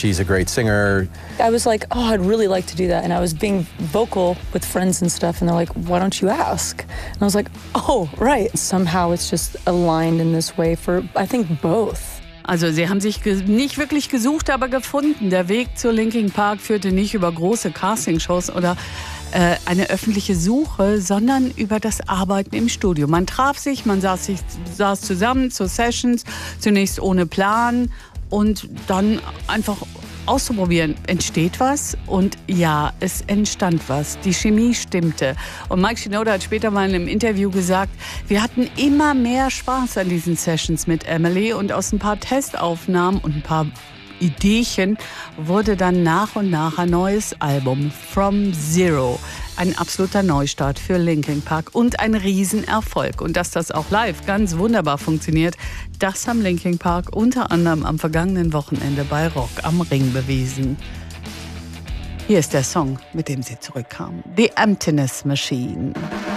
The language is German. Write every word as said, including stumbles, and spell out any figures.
she's a great singer. I was like, oh, I'd really like to do that. And I was being vocal with friends and stuff. And they're like, why don't you ask? And I was like, oh, right. Somehow it's just aligned in this way for, I think, both. Also sie haben sich ge- nicht wirklich gesucht, aber gefunden. Der Weg zu Linkin Park führte nicht über große Castingshows oder äh, eine öffentliche Suche, sondern über das Arbeiten im Studio. Man traf sich, man saß, sich, saß zusammen zu Sessions, zunächst ohne Plan und dann einfach auszuprobieren. Entsteht was? Und ja, es entstand was. Die Chemie stimmte. Und Mike Shinoda hat später mal in einem Interview gesagt, wir hatten immer mehr Spaß an diesen Sessions mit Emily und aus ein paar Testaufnahmen und ein paar Ideechen wurde dann nach und nach ein neues Album, From Zero. Ein absoluter Neustart für Linkin Park und ein Riesenerfolg. Und dass das auch live ganz wunderbar funktioniert, das haben Linkin Park unter anderem am vergangenen Wochenende bei Rock am Ring bewiesen. Hier ist der Song, mit dem sie zurückkamen. The Emptiness Machine.